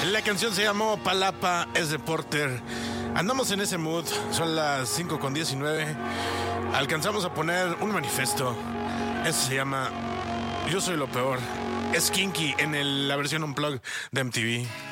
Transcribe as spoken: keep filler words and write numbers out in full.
La canción se llamó Palapa, es de Porter. Andamos en ese mood, son las cinco con diecinueve. Alcanzamos a poner un manifiesto. Eso se llama Yo soy lo peor. Es Kinky en el- la versión Unplugged de M T V.